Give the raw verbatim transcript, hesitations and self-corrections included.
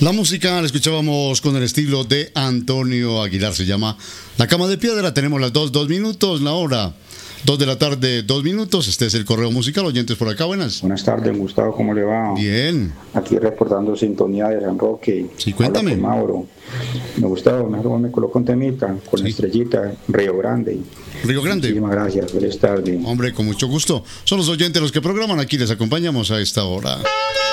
La música la escuchábamos con el estilo de Antonio Aguilar, se llama La Cama de Piedra. Tenemos las dos, dos minutos, la hora, dos de la tarde, dos minutos. Este es el correo musical. Oyentes por acá, buenas. Buenas tardes, Gustavo, ¿cómo le va? Bien. Aquí reportando sintonía de San Roque. Sí, cuéntame. Habla con Mauro. Me Gustavo, mejor me coloco un temita con Sí. la estrellita Río Grande. Río Grande. Muchísimas gracias, feliz tarde. Hombre, con mucho gusto. Son los oyentes los que programan aquí, les acompañamos a esta hora.